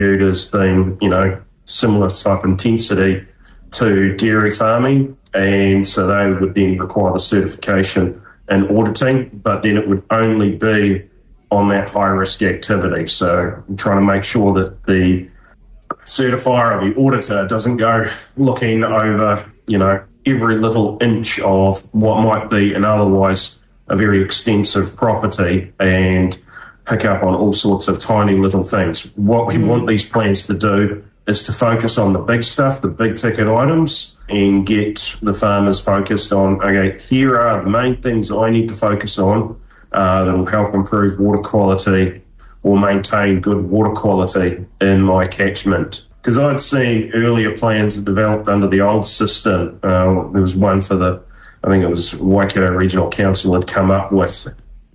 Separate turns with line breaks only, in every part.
viewed as being, similar type intensity to dairy farming, and so they would then require the certification and auditing, but then it would only be on that high-risk activity. So I'm trying to make sure that the certifier or the auditor doesn't go looking over, every little inch of what might be an otherwise a very extensive property and pick up on all sorts of tiny little things. What we want these plans to do is to focus on the big stuff, the big ticket items, and get the farmers focused on, okay, here are the main things I need to focus on that will help improve water quality or maintain good water quality in my catchment. Because I'd seen earlier plans that developed under the old system. There was one for I think it was Waikato Regional Council had come up with,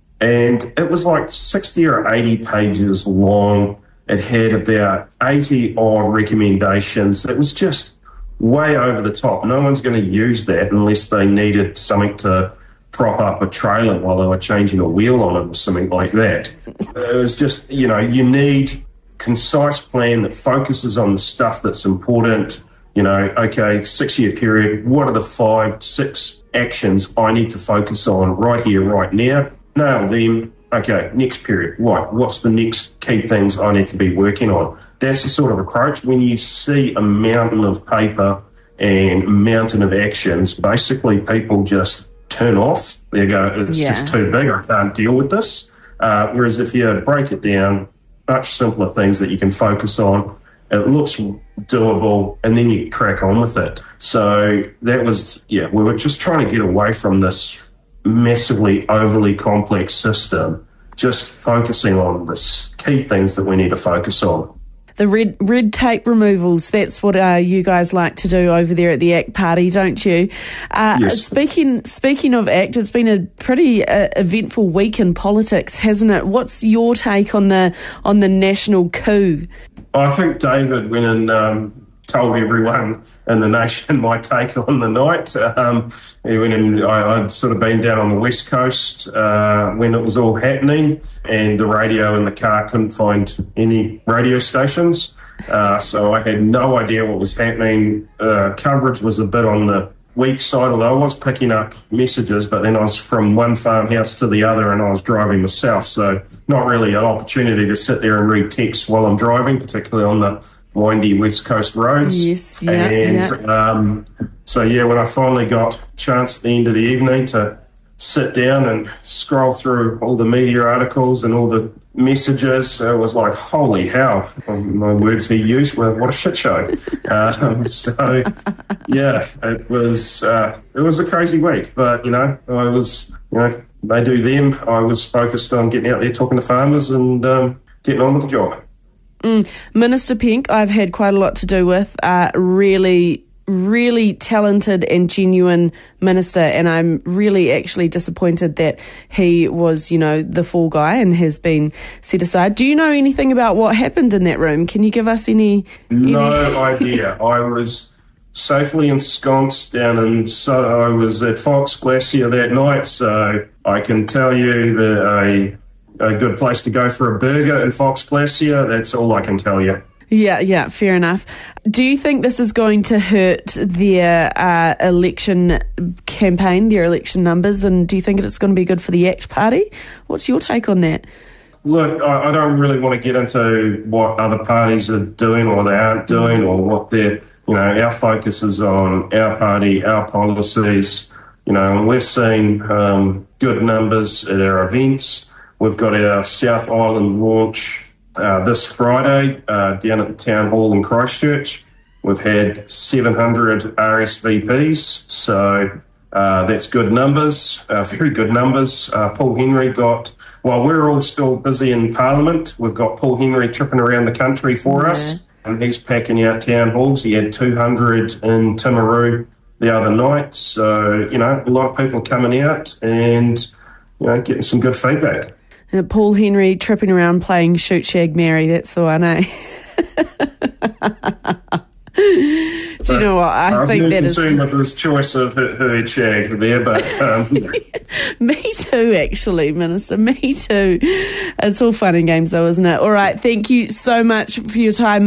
and it was like 60 or 80 pages long. It had about 80 odd recommendations. It was just way over the top. No one's going to use that unless they needed something to prop up a trailer while they were changing a wheel on it or something like that. It was just, you need concise plan that focuses on the stuff that's important. Okay, 6-year period, what are the 5-6 actions I need to focus on right here, right now? Nail them. Okay, next period, what's the next key things I need to be working on? That's the sort of approach. When you see a mountain of paper and a mountain of actions, basically people just turn off. They go, it's just too big, I can't deal with this. Whereas if you break it down, much simpler things that you can focus on, it looks doable, and then you crack on with it. So that was, we were just trying to get away from this massively overly complex system, just focusing on the key things that we need to focus on.
The red tape removals, that's what you guys like to do over there at the ACT Party, don't you?
Yes.
Speaking of ACT, it's been a pretty eventful week in politics, hasn't it? What's your take on the national coup?
I think David went and told everyone in the nation my take on the night. He went and I'd sort of been down on the West Coast when it was all happening, and the radio in the car couldn't find any radio stations. So I had no idea what was happening. Coverage was a bit on the weak side, although I was picking up messages, but then I was from one farmhouse to the other and I was driving myself. So not really an opportunity to sit there and read text while I'm driving, particularly on the windy West Coast roads.
Yes, yeah.
So when I finally got a chance at the end of the evening to sit down and scroll through all the media articles and all the messages, it was like, holy hell, my words he used were, what a shit show. It was a crazy week, but I was, they do them. I was focused on getting out there talking to farmers and getting on with the job.
Minister Penk, I've had quite a lot to do with, really talented and genuine minister, and I'm really actually disappointed that he was, the fall guy and has been set aside. Do you know anything about what happened in that room? Can you give us any...
No idea. I was safely ensconced down I was at Fox Glacier that night, so I can tell you that a good place to go for a burger in Fox Glacier, that's all I can tell you.
Yeah, fair enough. Do you think this is going to hurt their election campaign, their election numbers, and do you think it's going to be good for the ACT Party? What's your take on that?
Look, I don't really want to get into what other parties are doing or they aren't doing, or what their, our focus is on our party, our policies. We're seeing good numbers at our events. We've got our South Island launch this Friday down at the Town Hall in Christchurch. We've had 700 RSVPs, so that's good numbers, very good numbers. Paul Henry while we're all still busy in Parliament, we've got Paul Henry tripping around the country for us, and he's packing out town halls. He had 200 in Timaru the other night, so, a lot of people coming out and, getting some good feedback.
Paul Henry tripping around playing Shoot Shag Mary, that's the one, eh? Do you know what? I think that is...
I'm concerned with his choice of herd shag there, but...
Me too, actually, Minister. Me too. It's all fun and games, though, isn't it? All right, thank you so much for your time.